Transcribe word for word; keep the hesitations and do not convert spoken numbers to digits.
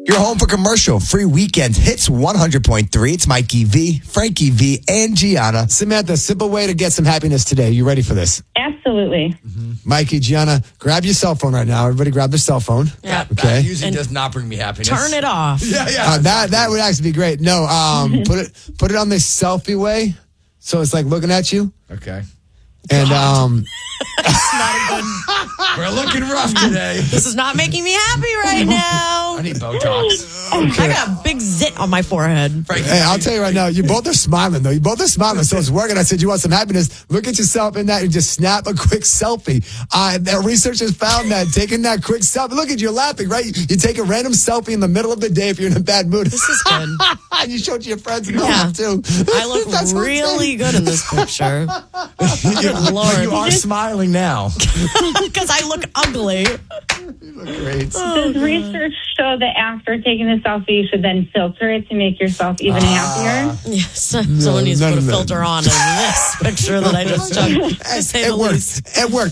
You're home for commercial free weekend hits one hundred point three. It's Mikey V, Frankie V, and Gianna. Samantha, simple way to get some happiness today. You ready for this? Absolutely. Mm-hmm. Mikey, Gianna, grab your cell phone right now. Everybody grab their cell phone. Yeah. Okay. That usually And does not bring me happiness. Turn it off. Yeah, yeah. Uh, that that would actually be great. No, um, put it put it on the selfie way, so it's like looking at you. Okay. And um, Not a good. We're looking rough today. This is not making me happy right now. I need Botox. I got a big zit on my forehead. Frankie, hey, I'll tell you right now, you both are smiling though. You both are smiling, so it's working. I said, you want some happiness? Look at yourself in that and just snap a quick selfie. Uh, that researchers found that taking that quick selfie. Look at you, you're laughing, right? You, you take a random selfie in the middle of the day if you're in a bad mood. This is good. And you showed to your friends and they Yeah. laugh too. I look That's what I'm really saying. good in this picture. you, Lord. you are smiling now. Because I look ugly. Great. Does research show that after taking the selfie, you should then filter it to make yourself even happier? Yes. Someone needs to no, put a no. filter on in this picture that I just took. To say It the worked. least. It worked.